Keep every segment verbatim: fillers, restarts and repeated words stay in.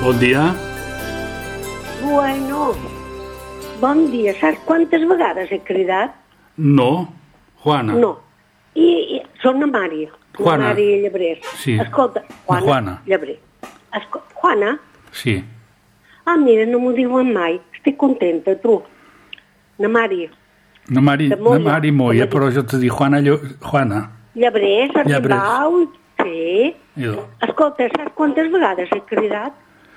Bon dia. Bueno, bon dia. Saps quantes vegades he cridat? No, Juana. No. I, i són la Mari. Juana. La Mari Llebrés. Sí. Escolta, Juana, Juana. Llebrés. Esco Juana? Sí. Ah, mira, no m'ho diuen mai. Estic contenta, tu. La Mari. La Mari, De Moya. la Mari Moya, De però jo t'he dit Juana, Llo... Juana. Llebrés, Llebrés. Arribau. Sí. Jo. Escolta, saps quantes vegades he cridat?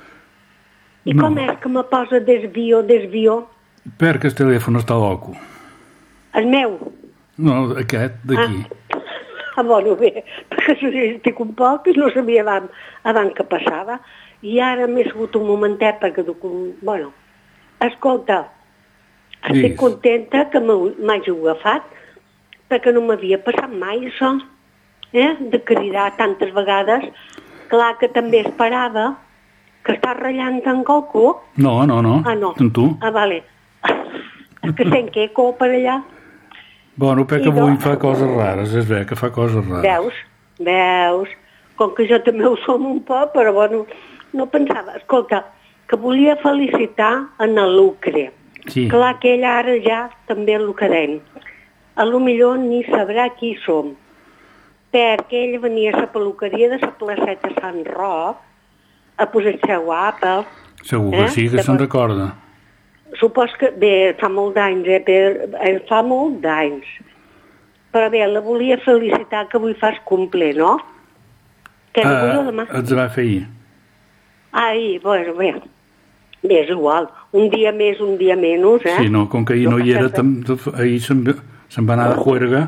I No. com és que me posa desvio, desvio? Perquè el telèfon està loco. El meu. No, aquest, d'aquí. Ah. Ah, bueno, bé, perquè estic un poc i no sabia abans, abans que passava. I ara m'he sabut un momentet perquè... Bueno, escolta, estic Digues. contenta que m'hagi agafat perquè no m'havia passat mai això, eh? De cridar tantes vegades. Clar que també esperava que estàs ratllant en qualcú. No, no, no. Ah, no. En tu. Ah, vale. És que sent que eco per allà. Bueno, perquè I avui doncs- fa coses rares, és bé que fa coses rares. Veus? Veus? Com que jo també ho som un poc, però bueno, no pensava. Escolta, que volia felicitar en el Lucre. Sí. Clar que ell ara ja també el quedem. A lo millor ni sabrà qui som. Perquè ell venia a la peluqueria de la placeta Sant Roc a posar-se guapa. Segur que Eh? sí, que se'n recorda. Supos que, bé, fa molt d'anys, eh? Per, eh, fa molt d'anys. Però bé, la volia felicitar que avui fas cumple, no? Que no avui o demà? Ah, et va fer ahir. Ai, bueno, bé. Bé, és igual. Un dia més, un dia menys, eh? Sí, no, com que ahir no hi era, tam, ahir se'n se'n va anar de juerga.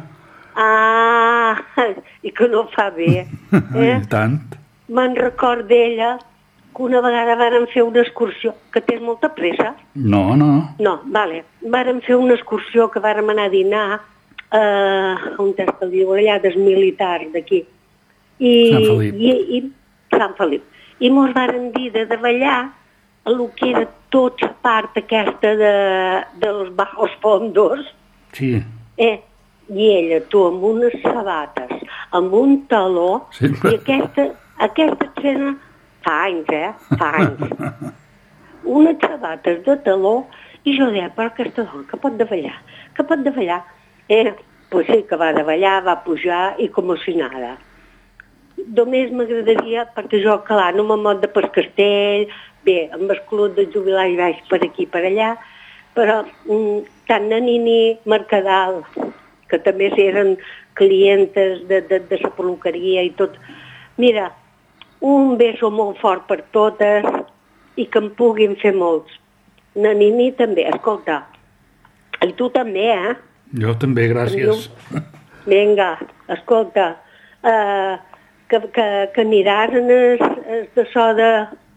Ah, i que no fa bé. Eh? I tant. Me'n record d'ella que una vegada varen fer una excursió, que tens molta pressa. No, no. No, vale. Varen fer una excursió que vàrem anar a dinar eh, on és que diu allà dels militars d'aquí. I, Sant Felip. I, i, Sant Felip. I mos varen dir de davallar el que era tota la part aquesta de, dels bajos fondos. Sí. Eh, I ella, tu, amb unes sabates, amb un taló, Sempre. i aquesta, aquesta escena fa anys, eh? Fa anys. Unes sabates de taló, i jo deia, però aquesta dona, que pot davallar? Que pot davallar? Eh, pues sí, que va davallar, va pujar, i com si nada. Només m'agradaria, perquè jo, clar, no me'n mot de per castell, bé, amb el club de jubilar i vaig per aquí, per allà, però mm, tant la Nini Mercadal, que també eren clientes de, de, de la peluqueria i tot. Mira, un beso molt fort per totes i que en puguin fer molts. La Nini també, escolta, i tu també, eh? Jo també, gràcies. Vinga, escolta, uh, que, que, que aniràs en es, es d'això de...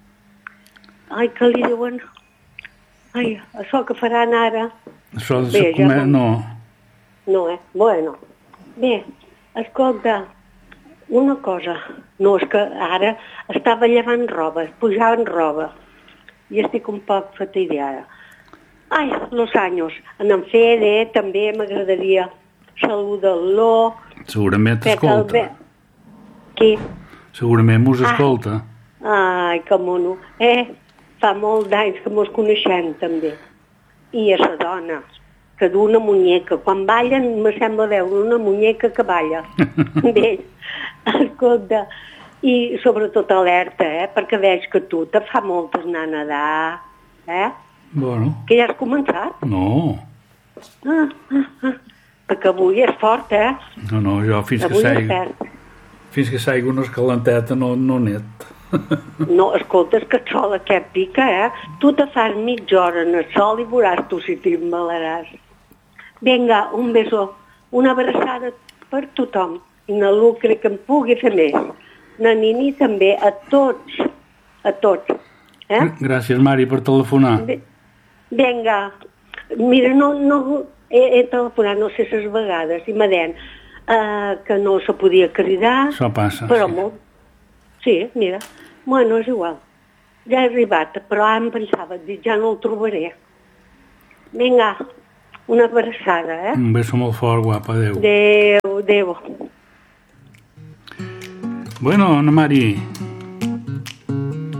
Ai, que li diuen? Ai, això que faran ara. Això de Bé, ser comer, ja no. No, eh? Bueno. Bé, escolta, una cosa. No, és que ara estava llevant roba, pujant roba. I estic un poc fatiguada. Ai, los anys. En en Fede també m'agradaria saludar-lo. Segurament t'escolta. Ve... Qui? Segurament mos Ah. escolta. Ai, que mono. Eh, fa molt d'anys que mos coneixem, també. I a la dona, que d'una muñeca. Quan ballen, me sembla veure una muñeca que balla. Bé, escolta, i sobretot alerta, eh, perquè veig que tu te fa moltes anar a nedar, eh? Bueno, Que ja has començat. no. Ah, ah, ah. Perquè avui és fort, eh? No, no, jo fins que Avui és saiga, fort. fins que saiga una escalanteta no, no net. No, escolta, és que el sol aquest pica, eh? Tu te fas mitja hora en el sol i veuràs tu si t'immalaràs. Vinga, un beso, una abraçada per tothom. I na Lucre que em pugui fer més. Na Nini també, a tots, a tots. Eh? Gràcies, Mari, per telefonar. Vinga, mira, no, no, he, he telefonat no sé ses vegades i m'ha dit uh, que no se podia cridar. Això passa. Però sí. molt. Sí, mira. Bueno, és igual. Ja he arribat, però ara em pensava, dic, ja no el trobaré. Vinga, una abraçada, eh? Un beso molt fort, guapa, adéu. Adéu, adéu. Bueno, Ana Mari,